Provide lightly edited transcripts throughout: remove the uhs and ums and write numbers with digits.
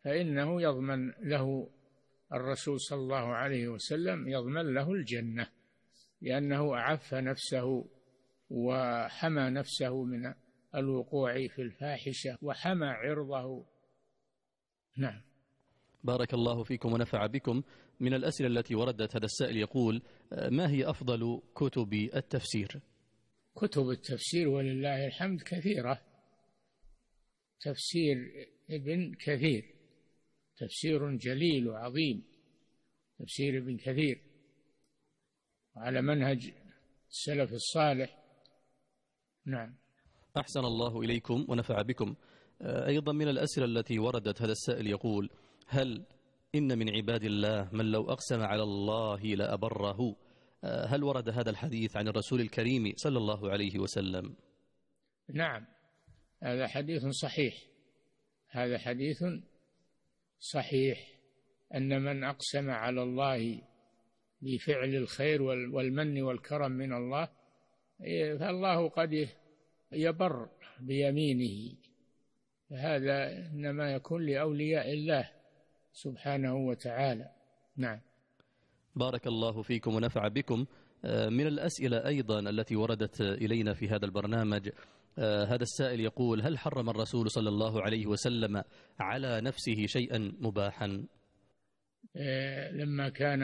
فإنه يضمن له الرسول صلى الله عليه وسلم يضمن له الجنة، لأنه أعف نفسه وحمى نفسه من الوقوع في الفاحشة وحمى عرضه. نعم. بارك الله فيكم ونفع بكم. من الأسئلة التي وردت هذا السائل يقول: ما هي أفضل كتب التفسير؟ كتب التفسير ولله الحمد كثيرة. تفسير ابن كثير تفسير جليل وعظيم، تفسير ابن كثير على منهج السلف الصالح. نعم. أحسن الله إليكم ونفع بكم. أيضا من الأسئلة التي وردت هذا السائل يقول: هل إن من عباد الله من لو أقسم على الله لأبره؟ هل ورد هذا الحديث عن الرسول الكريم صلى الله عليه وسلم؟ نعم، هذا حديث صحيح، هذا حديث صحيح، أن من أقسم على الله بفعل الخير والمن والكرم من الله فالله قد يبر بيمينه، هذا إنما يكون لأولياء الله سبحانه وتعالى. نعم. بارك الله فيكم ونفع بكم. من الأسئلة أيضا التي وردت إلينا في هذا البرنامج، هذا السائل يقول: هل حرم الرسول صلى الله عليه وسلم على نفسه شيئا مباحا؟ لما كان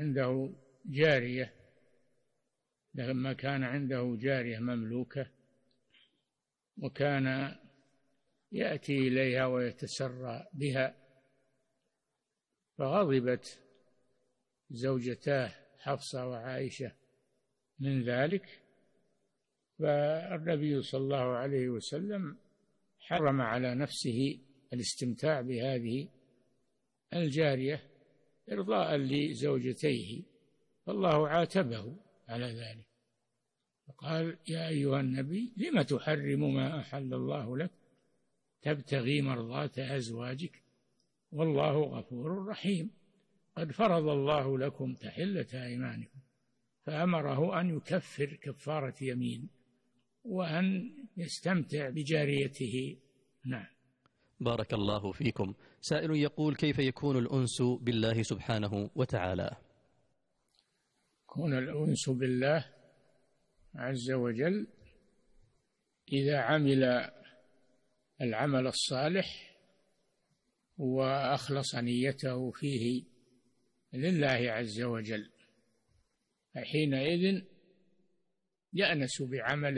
عنده جارية مملوكة، وكان يأتي إليها ويتسرى بها، فغضبت زوجتاه حفصة وعائشة من ذلك، فالنبي صلى الله عليه وسلم حرم على نفسه الاستمتاع بهذه الجارية إرضاء لزوجتيه، فالله عاتبه على ذلك فقال: يا أيها النبي لم تحرم ما أحل الله لك تبتغي مرضات أزواجك والله غفور رحيم قد فرض الله لكم تحلة أيمانكم، فأمره أن يكفر كفارة يمين وأن يستمتع بجاريته. نعم. بارك الله فيكم. سائل يقول: كيف يكون الأنس بالله سبحانه وتعالى؟ يكون الأنس بالله عز وجل إذا عمل العمل الصالح وأخلص نيته فيه لله عز وجل، فحينئذ يأنس بعمله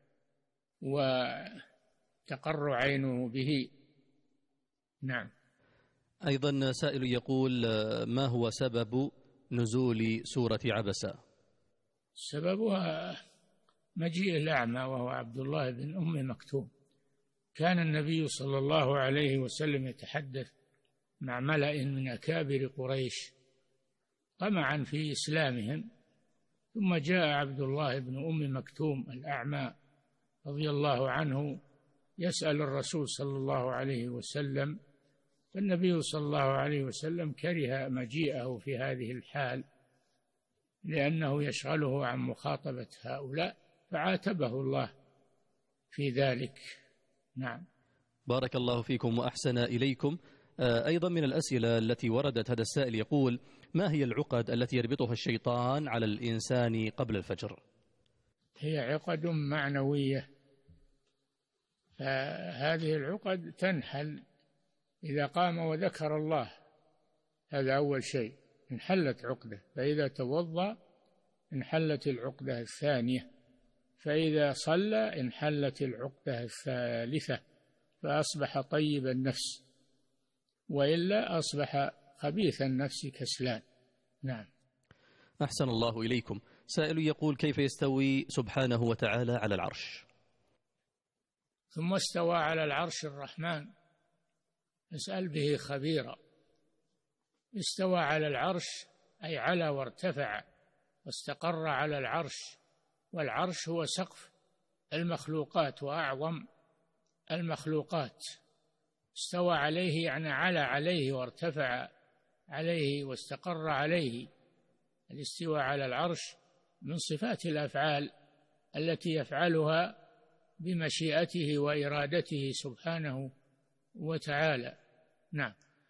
وتقر عينه به. نعم. أيضا سائل يقول: ما هو سبب نزول سورة عبسة؟ سببها مجيء الأعمى وهو عبد الله بن أم مكتوم. كان النبي صلى الله عليه وسلم يتحدث مع ملأ من أكابر قريش طمعا في إسلامهم، ثم جاء عبد الله بن أم مكتوم الأعمى رضي الله عنه يسأل الرسول صلى الله عليه وسلم، فالنبي صلى الله عليه وسلم كره مجيئه في هذه الحال لأنه يشغله عن مخاطبة هؤلاء، فعاتبه الله في ذلك. نعم. بارك الله فيكم وأحسن إليكم. أيضا من الأسئلة التي وردت هذا السائل يقول: ما هي العقد التي يربطها الشيطان على الإنسان قبل الفجر؟ هي عقد معنوية، فهذه العقد تنحل إذا قام وذكر الله، هذا أول شيء انحلت عقده، فإذا توضأ انحلت العقدة الثانية، فإذا صلى انحلت العقدة الثالثة فأصبح طيب النفس، وإلا أصبح خبيث النفس كسلان. نعم. أحسن الله إليكم. سائل يقول: كيف يستوي سبحانه وتعالى على العرش؟ ثم استوى على العرش الرحمن، اسأل به خبيرا. استوى على العرش أي على وارتفع واستقر على العرش، والعرش هو سقف المخلوقات وأعظم المخلوقات. استوى عليه يعني على عليه وارتفع عليه واستقر عليه. الاستواء على العرش من صفات الأفعال التي يفعلها بمشيئته وإرادته سبحانه وتعالى. نعم.